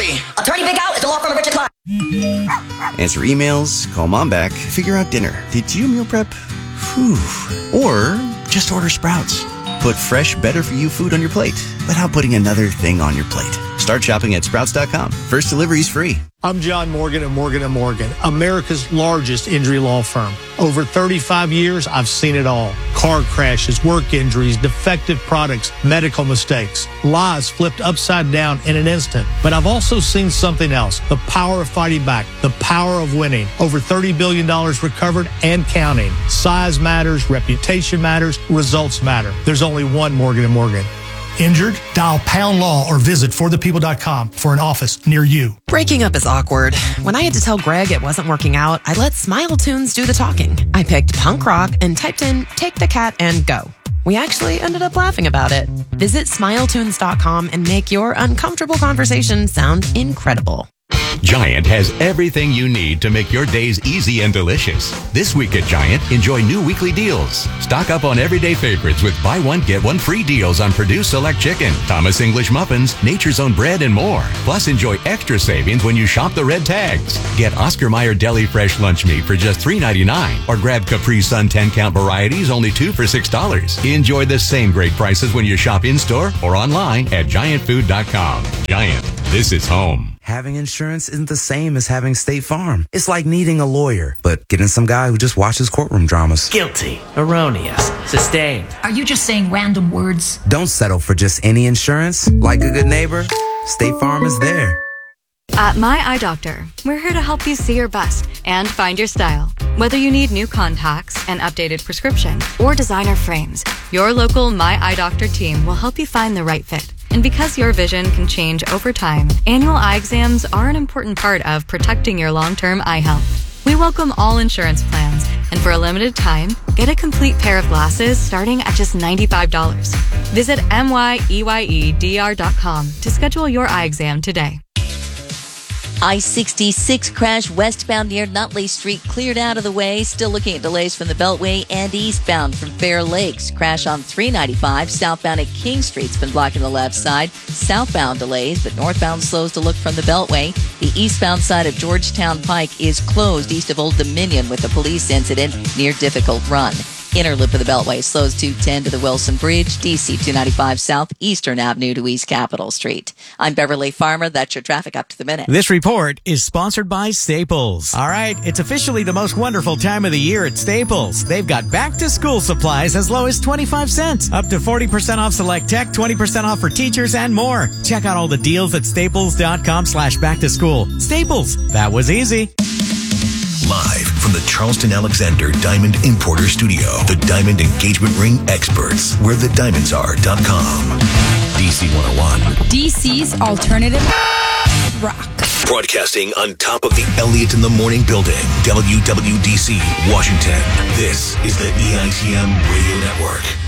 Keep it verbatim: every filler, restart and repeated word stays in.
free. Attorney Big Al at the law firm of Richard Klein. Answer emails, call mom back, figure out dinner. Did you meal prep? Whew. Or just order Sprouts. Put fresh, better-for-you food on your plate without putting another thing on your plate. Start shopping at Sprouts dot com. First delivery is free. I'm John Morgan of Morgan and Morgan, America's largest injury law firm. Over thirty-five years, I've seen it all. Car crashes, work injuries, defective products, medical mistakes, lives flipped upside down in an instant. But I've also seen something else, the power of fighting back, the power of winning. Over thirty billion dollars recovered and counting. Size matters, reputation matters, results matter. There's only one Morgan and Morgan. Injured? Dial Pound Law or visit for the people dot com for an office near you. Breaking up is awkward. When I had to tell Greg it wasn't working out, I let Smile Tunes do the talking. I picked punk rock and typed in Take the Cat and Go. We actually ended up laughing about it. Visit smile tunes dot com and make your uncomfortable conversation sound incredible. Giant has everything you need to make your days easy and delicious. This week at Giant, enjoy new weekly deals. Stock up on everyday favorites with buy one, get one free deals on Purdue Select Chicken, Thomas English Muffins, Nature's Own Bread, and more. Plus, enjoy extra savings when you shop the red tags. Get Oscar Mayer Deli Fresh Lunch Meat for just three ninety-nine, or grab Capri Sun ten-count varieties only two for six dollars. Enjoy the same great prices when you shop in-store or online at giant food dot com. Giant, this is home. Having insurance isn't the same as having State Farm. It's like needing a lawyer, but getting some guy who just watches courtroom dramas. Guilty, erroneous, sustained. Are you just saying random words? Don't settle for just any insurance. Like a good neighbor, State Farm is there. At My Eye Doctor, we're here to help you see your best and find your style. Whether you need new contacts, an updated prescription, or designer frames, your local My Eye Doctor team will help you find the right fit. And because your vision can change over time, annual eye exams are an important part of protecting your long-term eye health. We welcome all insurance plans, and for a limited time, get a complete pair of glasses starting at just ninety-five dollars. Visit M Y E Y E D R dot com to schedule your eye exam today. I sixty-six crash westbound near Nutley Street cleared out of the way. Still looking at delays from the Beltway and eastbound from Fair Lakes. Crash on three ninety-five southbound at King Street's been blocking the left side. Southbound delays, but northbound slows to look from the Beltway. The eastbound side of Georgetown Pike is closed east of Old Dominion with a police incident near Difficult Run. Inner loop of the Beltway slows two ten to the Wilson Bridge, D C two ninety-five south, Eastern Avenue to East Capitol Street. I'm Beverly Farmer. That's your traffic up to the minute. This report is sponsored by Staples. All right, it's officially the most wonderful time of the year at Staples. They've got back-to-school supplies as low as twenty-five cents, up to forty percent off select tech, twenty percent off for teachers, and more. Check out all the deals at staples dot com slash back to school. Staples, that was easy. Live from the Charleston Alexander Diamond Importer Studio, the Diamond Engagement Ring experts, where the diamonds are dot com. D C one oh one. D C's alternative rock. Broadcasting on top of the Elliott in the Morning building, W W D C, Washington. This is the E I T M Radio Network.